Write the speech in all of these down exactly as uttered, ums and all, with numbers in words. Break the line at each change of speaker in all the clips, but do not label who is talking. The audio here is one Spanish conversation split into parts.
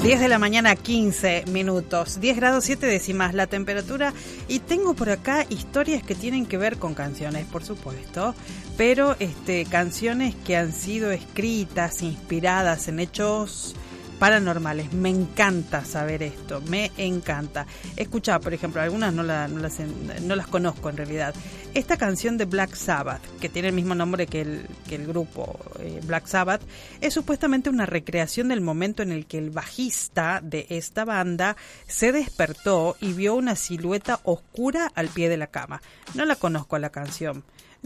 diez de la mañana, quince minutos, diez grados siete décimas la temperatura, y tengo por acá historias que tienen que ver con canciones, por supuesto, pero este canciones que han sido escritas, inspiradas en hechos paranormales. Me encanta saber esto, me encanta. Escuchá, por ejemplo, algunas no, la, no, las, no las conozco en realidad. Esta canción de Black Sabbath, que tiene el mismo nombre que el, que el grupo eh, Black Sabbath, es supuestamente una recreación del momento en el que el bajista de esta banda se despertó y vio una silueta oscura al pie de la cama. No la conozco a la canción.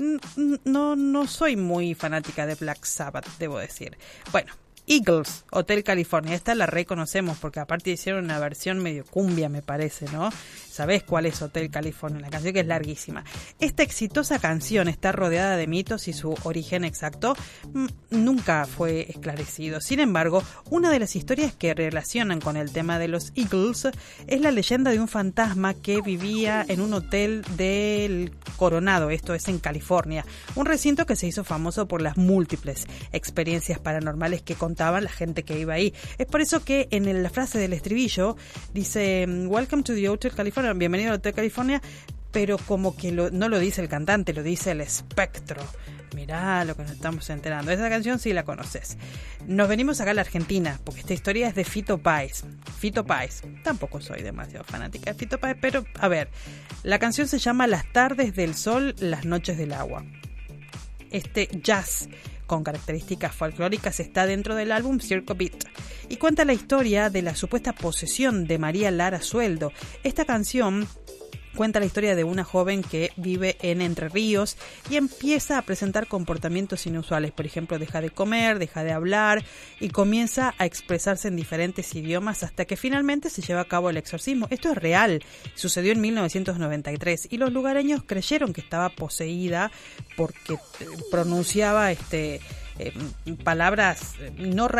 No, no soy muy fanática de Black Sabbath, debo decir. Bueno, Eagles, Hotel California, esta la reconocemos porque aparte hicieron una versión medio cumbia, me parece, ¿no? ¿Sabés cuál es Hotel California? La canción que es larguísima. Esta exitosa canción está rodeada de mitos y su origen exacto m- nunca fue esclarecido. Sin embargo, una de las historias que relacionan con el tema de los Eagles es la leyenda de un fantasma que vivía en un hotel del Coronado, esto es en California, un recinto que se hizo famoso por las múltiples experiencias paranormales que contaban la gente que iba ahí. Es por eso que en el, la frase del estribillo dice "Welcome to the Hotel California", bienvenido al Hotel California, pero como que lo, no lo dice el cantante, lo dice el espectro. Mirá lo que nos estamos enterando. Esa canción sí la conoces. Nos venimos acá a la Argentina, porque esta historia es de Fito Páez. Fito Páez. Tampoco soy demasiado fanática de Fito Páez, pero a ver, la canción se llama Las tardes del sol, las noches del agua. Este jazz con características folclóricas está dentro del álbum Circo Beat y cuenta la historia de la supuesta posesión de María Lara Sueldo. Esta canción cuenta la historia de una joven que vive en Entre Ríos y empieza a presentar comportamientos inusuales. Por ejemplo, deja de comer, deja de hablar y comienza a expresarse en diferentes idiomas hasta que finalmente se lleva a cabo el exorcismo. Esto es real, sucedió en mil novecientos noventa y tres y los lugareños creyeron que estaba poseída porque pronunciaba este, eh, palabras no